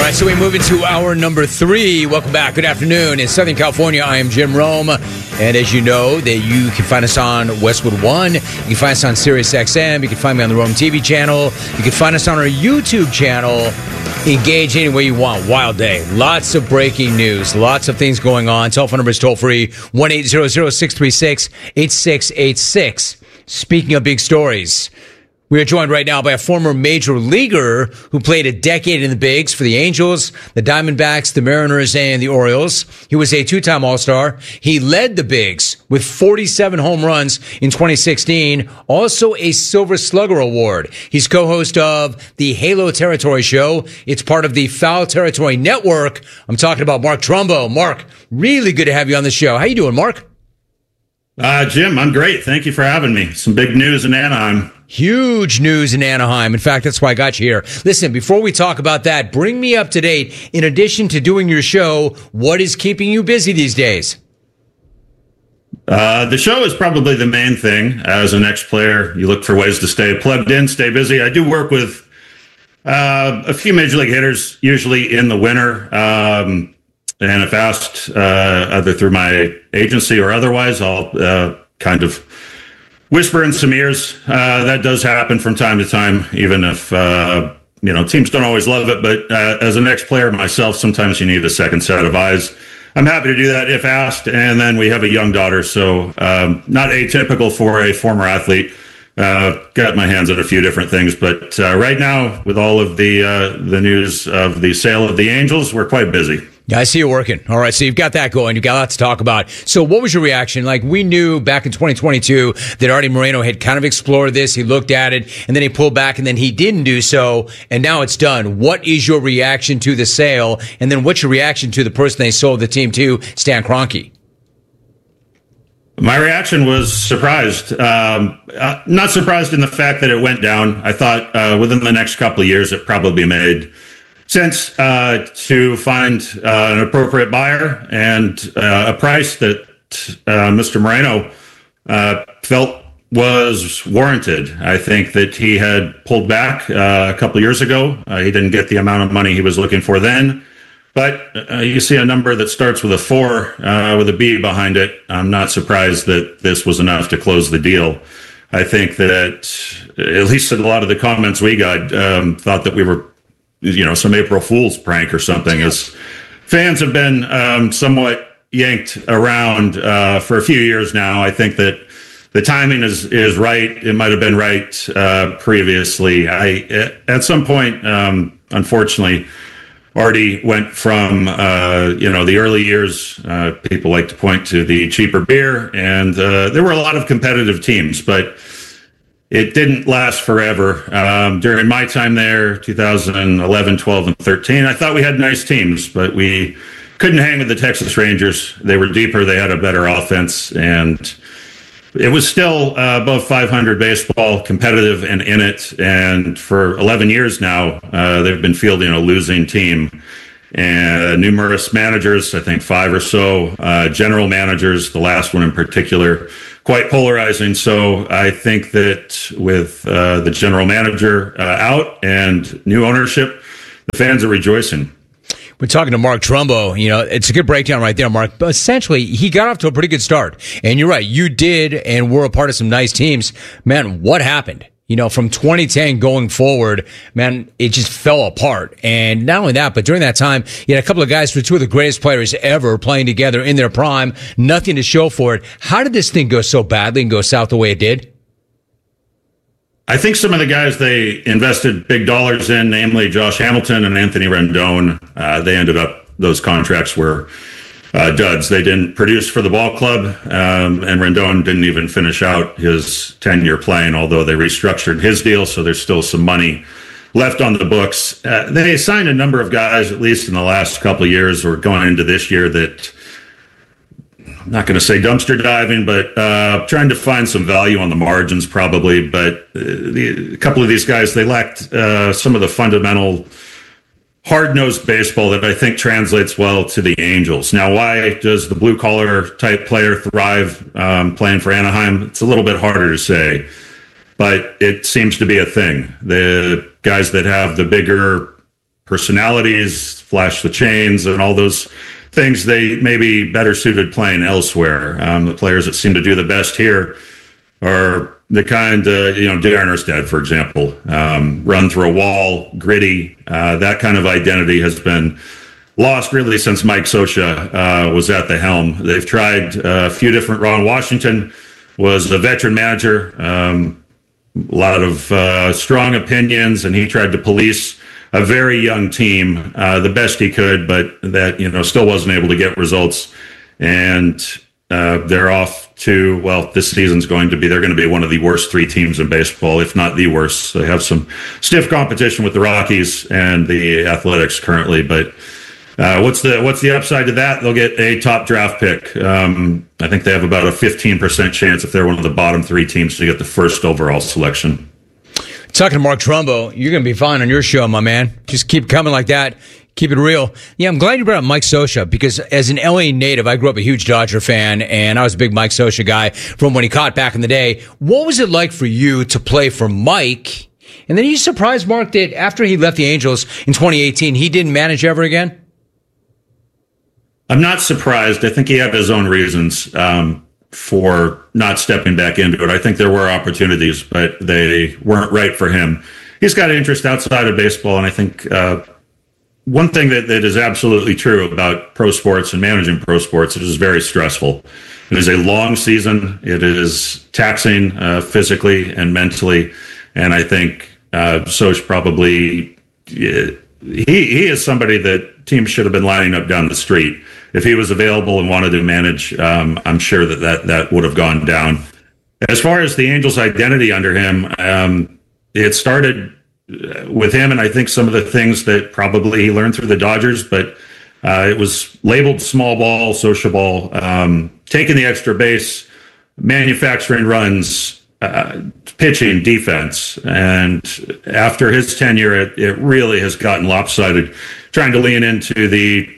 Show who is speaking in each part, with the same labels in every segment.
Speaker 1: right, so we move into hour number 3. Welcome back. Good afternoon. In Southern California, I am Jim Rome. And as you know, that you can find us on Westwood One. You can find us on Sirius XM. You can find me on the Rome TV channel. You can find us on our YouTube channel. Engage any way you want. Wild day. Lots of breaking news. Lots of things going on. Telephone number is toll free. 1-800-636-8686. Speaking of big stories, we are joined right now by a former major leaguer who played a decade in the bigs for the Angels, the Diamondbacks, the Mariners, and the Orioles. He was a two-time All-Star. He led the bigs with 47 home runs in 2016, also a Silver Slugger Award. He's co-host of the Halo Territory Show. It's part of the Foul Territory Network. I'm talking about Mark Trumbo. Mark, really good to have you on the show. How you doing, Mark?
Speaker 2: Jim, I'm great. Thank you for having me. Some big news in Anaheim.
Speaker 1: Huge news in Anaheim. In fact, that's why I got you here. Listen, before we talk about that, bring me up to date. In addition to doing your show, what is keeping you busy these days?
Speaker 2: The show is probably the main thing. As an ex-player, you look for ways to stay plugged in, stay busy. I do work with a few major league hitters, usually in the winter. And if asked, either through my agency or otherwise, I'll kind of whisper in some ears. That does happen from time to time, even if, teams don't always love it. But as an ex-player myself, sometimes you need a second set of eyes. I'm happy to do that if asked. And then we have a young daughter, so not atypical for a former athlete. Got my hands on a few different things. But right now, with all of the news of the sale of the Angels, we're quite busy.
Speaker 1: Yeah, I see you working. All right, so you've got that going. You've got a lot to talk about. So what was your reaction? Like, we knew back in 2022 that Artie Moreno had kind of explored this. He looked at it, and then he pulled back, and then he didn't do so, and now it's done. What is your reaction to the sale? And then what's your reaction to the person they sold the team to, Stan Kroenke?
Speaker 2: My reaction was surprised. Not surprised in the fact that it went down. I thought within the next couple of years it probably made sense to find an appropriate buyer and a price that Mr. Moreno felt was warranted. I think that he had pulled back a couple of years ago. He didn't get the amount of money he was looking for then. But you see a number that starts with a 4 with a B behind it. I'm not surprised that this was enough to close the deal. I think that, at least in a lot of the comments we got, thought that we were some April Fool's prank or something, as fans have been somewhat yanked around for a few years now. I think that the timing is right. It might have been right previously. At some point, unfortunately, Artie went from, the early years. People like to point to the cheaper beer, and there were a lot of competitive teams, but it didn't last forever. During my time there, 2011, 12, and 13, I thought we had nice teams, but we couldn't hang with the Texas Rangers. They were deeper. They had a better offense, and it was still above 500 baseball, competitive and in it. And for 11 years now, they've been fielding a losing team. And numerous managers, I think 5 or so, general managers, the last one in particular, quite polarizing. So I think that with the general manager out and new ownership, the fans are rejoicing.
Speaker 1: We're talking to Mark Trumbo. It's a good breakdown right there, Mark. But essentially, he got off to a pretty good start. And you're right, you did and were a part of some nice teams. Man, what happened? From 2010 going forward, man, it just fell apart. And not only that, but during that time, you had a couple of guys who were two of the greatest players ever playing together in their prime. Nothing to show for it. How did this thing go so badly and go south the way it did?
Speaker 2: I think some of the guys they invested big dollars in, namely Josh Hamilton and Anthony Rendon, those contracts were duds. They didn't produce for the ball club, and Rendon didn't even finish out his tenure playing, although they restructured his deal, so there's still some money left on the books. They signed a number of guys, at least in the last couple of years or going into this year, that I'm not going to say dumpster diving, but trying to find some value on the margins probably. But a couple of these guys, they lacked some of the fundamental hard-nosed baseball that I think translates well to the Angels. Now, why does the blue-collar type player thrive playing for Anaheim? It's a little bit harder to say, but it seems to be a thing. The guys that have the bigger personalities, flash the chains, and all those things they may be better suited playing elsewhere. The players that seem to do the best here are the kind, Darren Erstad, for example, run through a wall, gritty. That kind of identity has been lost really since Mike Scioscia was at the helm. They've tried a few different. Ron Washington was a veteran manager, a lot of strong opinions, and he tried to police a very young team the best he could, but that still wasn't able to get results. And they're off to, this season's they're going to be one of the worst 3 teams in baseball, if not the worst. They have some stiff competition with the Rockies and the Athletics currently, but what's the upside to that? They'll get a top draft pick. I think they have about a 15% chance if they're one of the bottom 3 teams to get the first overall selection.
Speaker 1: Talking to Mark Trumbo, you're going to be fine on your show, my man. Just keep coming like that. Keep it real. Yeah, I'm glad you brought up Mike Scioscia because as an LA native, I grew up a huge Dodger fan, and I was a big Mike Scioscia guy from when he caught back in the day. What was it like for you to play for Mike? And then are you surprised, Mark, that after he left the Angels in 2018, he didn't manage ever again?
Speaker 2: I'm not surprised. I think he had his own reasons for not stepping back into it. I think there were opportunities, but they weren't right for him. He's got interest outside of baseball, and I think one thing that is absolutely true about pro sports and managing pro sports, it is very stressful. It is a long season. It is taxing physically and mentally, and I think Soch probably he is somebody that teams should have been lining up down the street. If he was available and wanted to manage, I'm sure that would have gone down. As far as the Angels' identity under him, it started with him, and I think some of the things that probably he learned through the Dodgers, but it was labeled small ball, social ball, taking the extra base, manufacturing runs, pitching, defense. And after his tenure, it really has gotten lopsided, trying to lean into the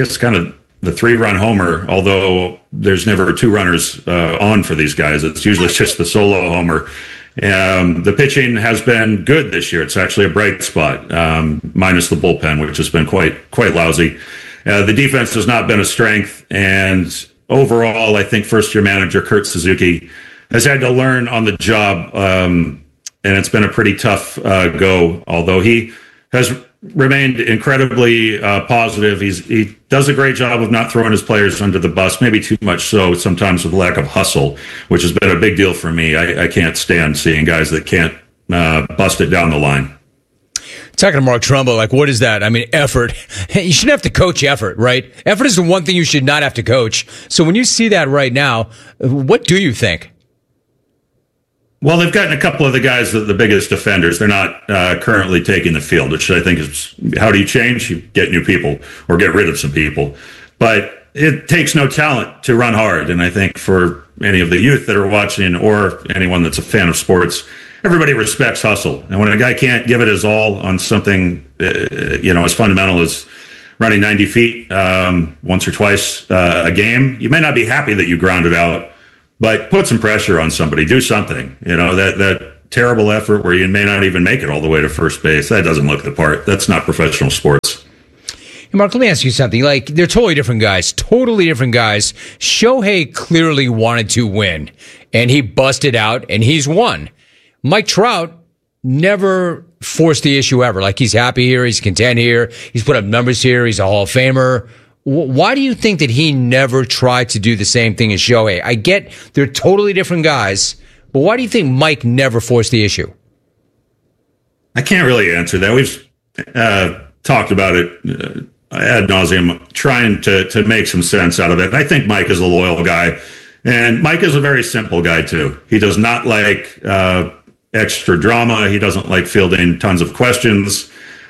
Speaker 2: 3-run homer, although there's never 2 runners on for these guys. It's usually just the solo homer. The pitching has been good this year. It's actually a bright spot, minus the bullpen, which has been quite lousy. The defense has not been a strength, and overall, I think first-year manager Kurt Suzuki has had to learn on the job, and it's been a pretty tough go, although he has remained incredibly positive. He does a great job of not throwing his players under the bus, maybe too much so sometimes with lack of hustle, which has been a big deal for me. I can't stand seeing guys that can't bust it down the line.
Speaker 1: Talking to Mark Trumbo, what is that? I mean, effort. You shouldn't have to coach effort, right? Effort is the one thing you should not have to coach. So when you see that right now, what do you think?
Speaker 2: Well, they've gotten a couple of the guys that the biggest offenders. They're not currently taking the field, which I think is, how do you change? You get new people or get rid of some people. But it takes no talent to run hard. And I think for any of the youth that are watching or anyone that's a fan of sports, everybody respects hustle. And when a guy can't give it his all on something, as fundamental as running 90 feet once or twice a game, you may not be happy that you ground it out. But put some pressure on somebody. Do something. That terrible effort where you may not even make it all the way to first base. That doesn't look the part. That's not professional sports.
Speaker 1: Hey, Mark, let me ask you something. They're totally different guys. Shohei clearly wanted to win, and he busted out, and he's won. Mike Trout never forced the issue ever. He's happy here. He's content here. He's put up numbers here. He's a Hall of Famer. Why do you think that he never tried to do the same thing as Shohei? I get they're totally different guys, but why do you think Mike never forced the issue?
Speaker 2: I can't really answer that. We've talked about it ad nauseum, trying to make some sense out of it. I think Mike is a loyal guy, and Mike is a very simple guy, too. He does not like extra drama. He doesn't like fielding tons of questions.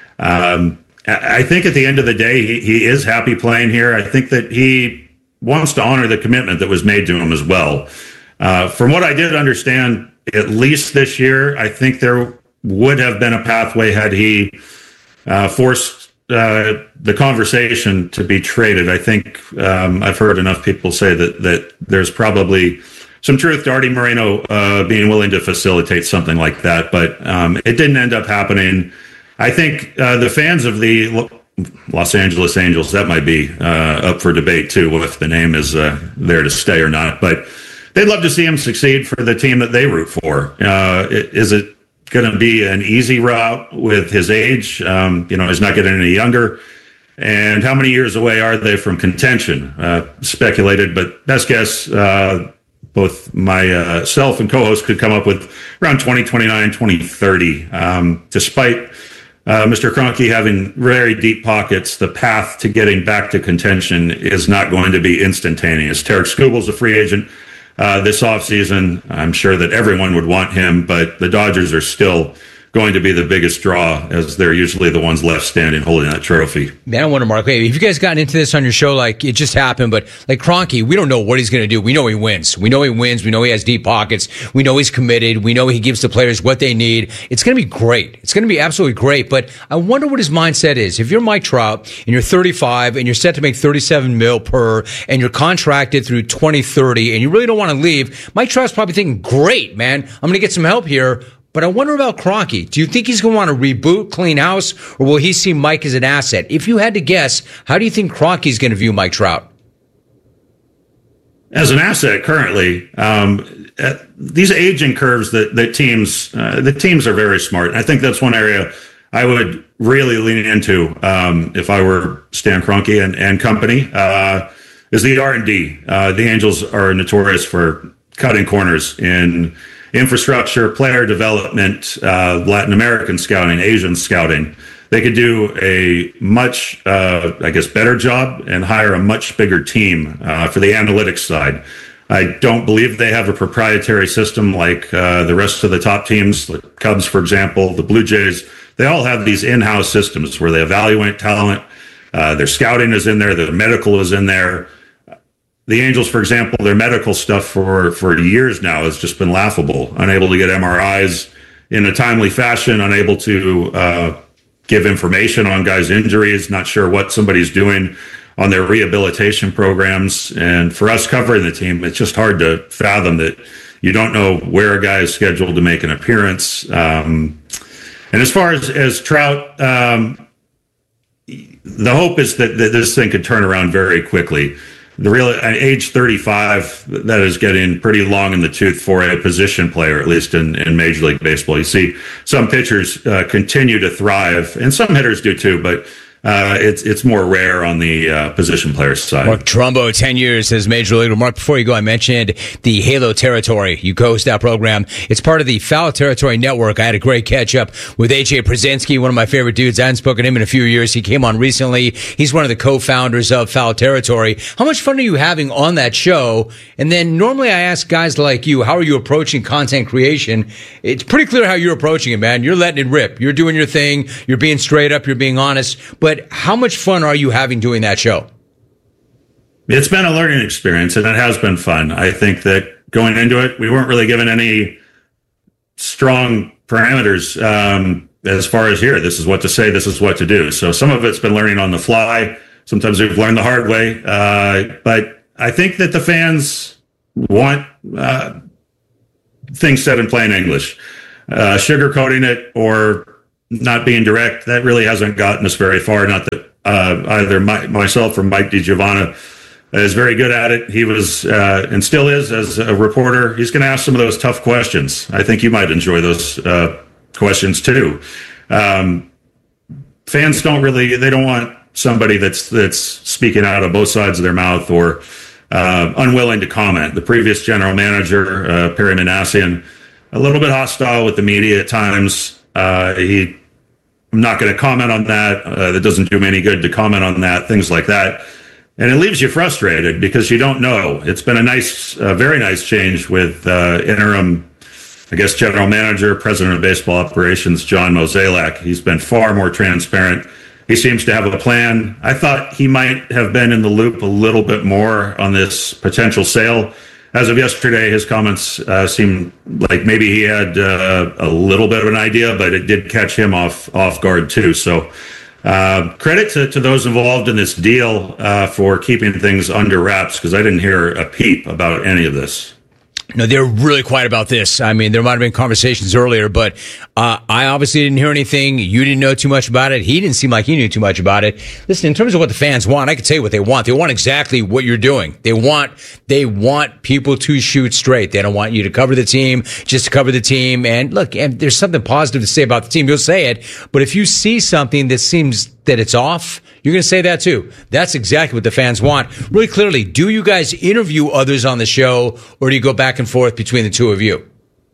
Speaker 2: I think at the end of the day, he is happy playing here. I think that he wants to honor the commitment that was made to him as well. From what I did understand, at least this year, I think there would have been a pathway had he forced the conversation to be traded. I think I've heard enough people say that there's probably some truth to Artie Moreno being willing to facilitate something like that, but it didn't end up happening. I think the fans of the Los Angeles Angels, that might be up for debate too, if the name is there to stay or not. But they'd love to see him succeed for the team that they root for. Is it going to be an easy route with his age? He's not getting any younger. And how many years away are they from contention? Speculated, but best guess, both myself and co-host could come up with around 2029, 2030. Despite Mr. Kroenke having very deep pockets, the path to getting back to contention is not going to be instantaneous. Tarik Skubal's a free agent this offseason. I'm sure that everyone would want him, but the Dodgers are still going to be the biggest draw, as they're usually the ones left standing holding that trophy.
Speaker 1: Man, I wonder, Mark, hey, have you guys gotten into this on your show? Like, it just happened, but like Kroenke, we don't know what he's going to do. We know he wins. We know he wins. We know he has deep pockets. We know he's committed. We know he gives the players what they need. It's going to be great. It's going to be absolutely great, but I wonder what his mindset is. If you're Mike Trout and you're 35 and you're set to make $37 million per and you're contracted through 2030 and you really don't want to leave, Mike Trout's probably thinking, great, man, I'm going to get some help here. But I wonder about Kroenke. Do you think he's going to want to reboot, clean house, or will he see Mike as an asset? If you had to guess, how do you think Kroenke's going to view Mike Trout?
Speaker 2: As an asset currently, these aging curves that the teams are very smart. And I think that's one area I would really lean into if I were Stan Kroenke and company, is the R&D. The Angels are notorious for cutting corners in infrastructure, player development, Latin American scouting, Asian scouting. They could do a much, better job and hire a much bigger team for the analytics side. I don't believe they have a proprietary system like the rest of the top teams, the Cubs, for example, the Blue Jays. They all have these in-house systems where they evaluate talent. Their scouting is in there. Their medical is in there. The Angels, for example, their medical stuff for years now has just been laughable. Unable to get MRIs in a timely fashion, unable to give information on guys' injuries, not sure what somebody's doing on their rehabilitation programs. And for us covering the team, it's just hard to fathom that you don't know where a guy is scheduled to make an appearance. And as far as Trout, the hope is that this thing could turn around very quickly. The real age 35, that is getting pretty long in the tooth for a position player, at least in Major League Baseball. You see some pitchers continue to thrive, and some hitters do too, but it's more rare on the position player side.
Speaker 1: Mark Trumbo, 10 years as Major Leaguer. Mark, before you go, I mentioned the Halo Territory. You co-host that program. It's part of the Foul Territory Network. I had a great catch-up with A.J. Przinsky, one of my favorite dudes. I hadn't spoken to him in a few years. He came on recently. He's one of the co-founders of Foul Territory. How much fun are you having on that show? And then normally I ask guys like you, how are you approaching content creation? It's pretty clear how you're approaching it, man. You're letting it rip. You're doing your thing. You're being straight up. You're being honest. But how much fun are you having doing that show?
Speaker 2: It's been a learning experience, and it has been fun. I think that going into it, we weren't really given any strong parameters as far as here. This is what to say. This is what to do. So some of it's been learning on the fly. Sometimes we've learned the hard way. But I think that the fans want things said in plain English. Sugarcoating it or not being direct, that really hasn't gotten us very far. Not that either myself or Mike DiGiovanna is very good at it. He was and still is as a reporter. He's going to ask some of those tough questions. I think you might enjoy those questions too. Fans don't want somebody that's speaking out of both sides of their mouth or unwilling to comment. The previous general manager, Perry Minasian, a little bit hostile with the media at times. I'm not going to comment on that. That doesn't do me any good to comment on that, things like that. And it leaves you frustrated because you don't know. It's been a very nice change with interim, general manager, president of baseball operations, John Mozeliak. He's been far more transparent. He seems to have a plan. I thought he might have been in the loop a little bit more on this potential sale. As of yesterday, his comments seemed like maybe he had a little bit of an idea, but it did catch him off guard too. So credit to those involved in this deal for keeping things under wraps, because I didn't hear a peep about any of this.
Speaker 1: No, they're really quiet about this. I mean, there might have been conversations earlier, but I obviously didn't hear anything. You didn't know too much about it. He didn't seem like he knew too much about it. Listen, in terms of what the fans want, I can tell you what they want. They want exactly what you're doing. They want people to shoot straight. They don't want you to cover the team, just to cover the team. And look, and there's something positive to say about the team. You'll say it. But if you see something that seems that it's off, you're going to say that too. That's exactly what the fans want. Really clearly, do you guys interview others on the show, or do you go back and forth between the two of you?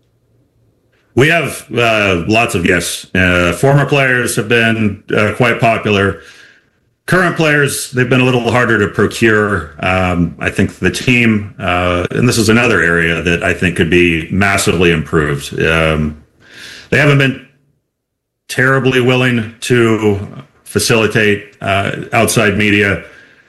Speaker 2: We have lots of guests. Former players have been quite popular. Current players, they've been a little harder to procure. I think the team, and this is another area that I think could be massively improved. They haven't been terribly willing to facilitate outside media.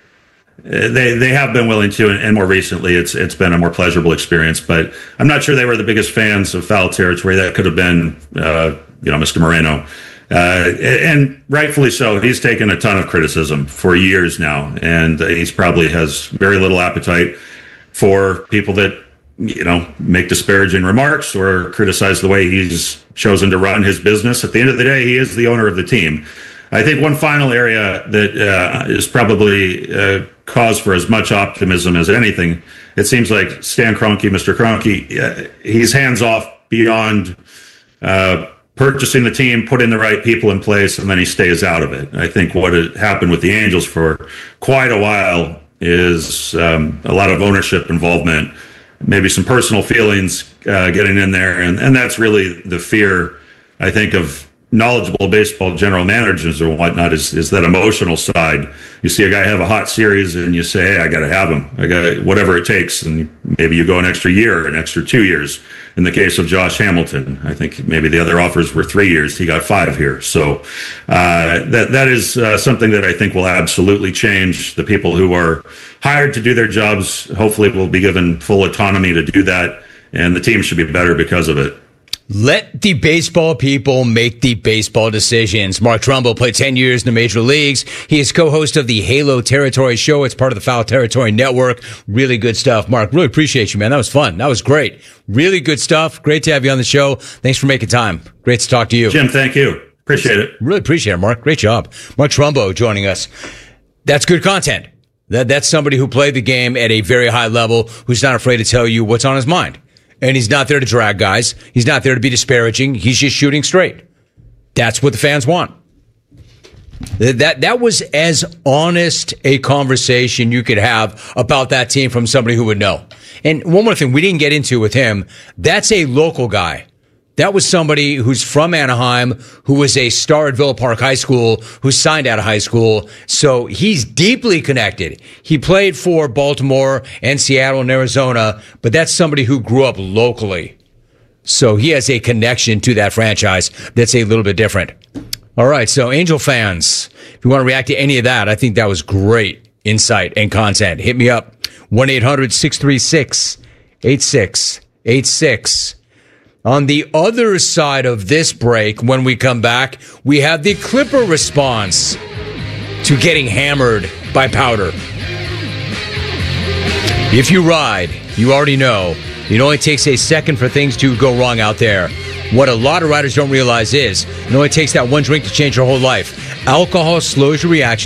Speaker 2: They have been willing to, and more recently, it's been a more pleasurable experience. But I'm not sure they were the biggest fans of foul territory. That could have been, Mr. Moreno, and rightfully so. He's taken a ton of criticism for years now, and he's probably has very little appetite for people that make disparaging remarks or criticize the way he's chosen to run his business. At the end of the day, he is the owner of the team. I think one final area that is probably cause for as much optimism as anything, it seems like Stan Kroenke, Mr. Kroenke, he's hands off beyond purchasing the team, putting the right people in place, and then he stays out of it. I think what had happened with the Angels for quite a while is a lot of ownership involvement, maybe some personal feelings getting in there, and that's really the fear, I think, of knowledgeable baseball general managers or whatnot is that emotional side. You see a guy have a hot series and you say, hey, I got to have him. I got whatever it takes. And maybe you go an extra year, an extra 2 years. In the case of Josh Hamilton, I think maybe the other offers were 3 years. He got 5 here. So that is something that I think will absolutely change. The people who are hired to do their jobs hopefully will be given full autonomy to do that. And the team should be better because of it.
Speaker 1: Let the baseball people make the baseball decisions. Mark Trumbo played 10 years in the major leagues. He is co-host of the Halo Territory Show. It's part of the Foul Territory Network. Really good stuff. Mark, really appreciate you, man. That was fun. That was great. Really good stuff. Great to have you on the show. Thanks for making time. Great to talk to you.
Speaker 2: Jim, thank you. Appreciate it.
Speaker 1: Really appreciate it, Mark. Great job. Mark Trumbo joining us. That's good content. That's somebody who played the game at a very high level, who's not afraid to tell you what's on his mind. And he's not there to drag guys. He's not there to be disparaging. He's just shooting straight. That's what the fans want. That was as honest a conversation you could have about that team from somebody who would know. And one more thing we didn't get into with him, that's a local guy. That was somebody who's from Anaheim, who was a star at Villa Park High School, who signed out of high school. So he's deeply connected. He played for Baltimore and Seattle and Arizona, but that's somebody who grew up locally. So he has a connection to that franchise that's a little bit different. All right, so Angel fans, if you want to react to any of that, I think that was great insight and content. Hit me up, 1-800-636-8686. On the other side of this break, when we come back, we have the Clipper response to getting hammered by Powder. If you ride, you already know it only takes a second for things to go wrong out there. What a lot of riders don't realize is it only takes that one drink to change your whole life. Alcohol slows your reaction